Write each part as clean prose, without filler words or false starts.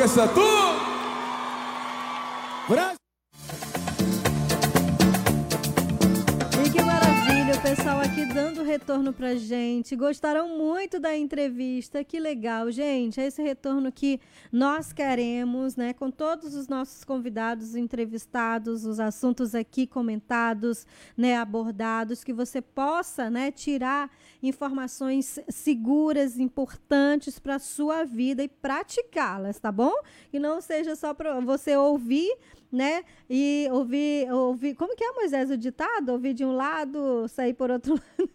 começa tudo! Brasil! E que maravilha, o pessoal aqui dando retorno pra gente. Gostaram muito da entrevista, que legal, gente. É esse retorno que nós queremos, né? Com todos os nossos convidados, entrevistados, os assuntos aqui comentados, né? Abordados, que você possa, né? Tirar informações seguras, importantes para a sua vida e praticá-las, tá bom? E não seja só para você ouvir, né? E ouvir, como que é, Moisés, o ditado? Ouvir de um lado, sair por outro lado.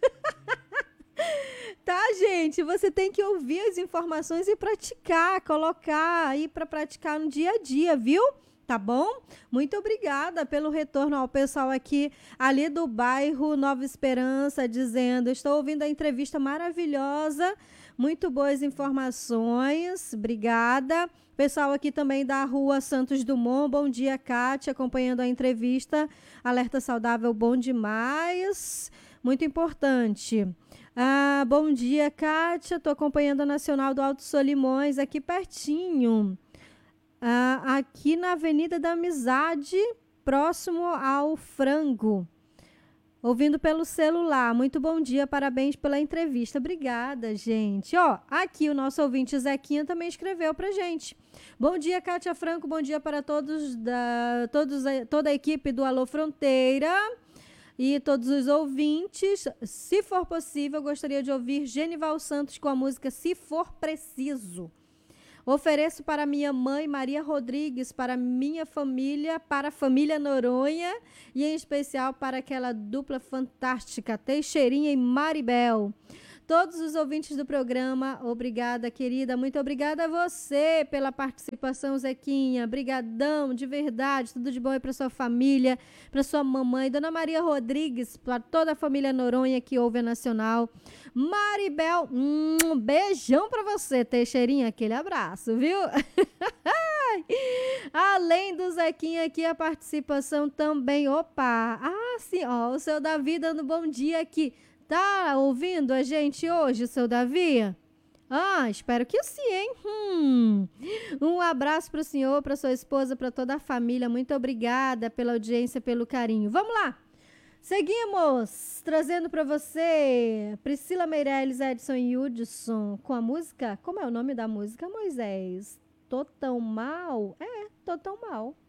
Tá, gente? Você tem que ouvir as informações e praticar, colocar aí para praticar no dia a dia, viu? Tá bom? Muito obrigada pelo retorno ao pessoal aqui, ali do bairro Nova Esperança, dizendo: estou ouvindo a entrevista maravilhosa, muito boas informações, obrigada. Pessoal aqui também da Rua Santos Dumont, bom dia, Kátia, acompanhando a entrevista. Alerta saudável, bom demais, muito importante. Bom dia, Kátia, estou acompanhando a Nacional do Alto Solimões, aqui pertinho. Aqui na Avenida da Amizade, próximo ao Frango. Ouvindo pelo celular. Muito bom dia, parabéns pela entrevista. Obrigada, gente. Ó, aqui o nosso ouvinte Zequinha também escreveu pra gente. Bom dia, Kátia Franco, bom dia para toda a equipe do Alô Fronteira e todos os ouvintes. Se for possível, eu gostaria de ouvir Genival Santos com a música Se For Preciso. Ofereço para minha mãe, Maria Rodrigues, para minha família, para a família Noronha e, em especial, para aquela dupla fantástica, Teixeirinha e Maribel. Todos os ouvintes do programa, obrigada, querida. Muito obrigada a você pela participação, Zequinha. Brigadão, de verdade. Tudo de bom aí para sua família, para sua mamãe, Dona Maria Rodrigues, para toda a família Noronha que ouve a Nacional. Maribel, um beijão para você, Teixeirinha. Aquele abraço, viu? Além do Zequinha aqui, a participação também. Opa! Sim, ó, o seu Davi dando bom dia aqui. Tá ouvindo a gente hoje, seu Davi? Espero que sim, hein? Um abraço para o senhor, para sua esposa, para toda a família. Muito obrigada pela audiência, pelo carinho. Vamos lá! Seguimos trazendo para você Priscila Meirelles, Edson e Hudson com a música. Como é o nome da música, Moisés? Tô tão mal? Tô tão mal.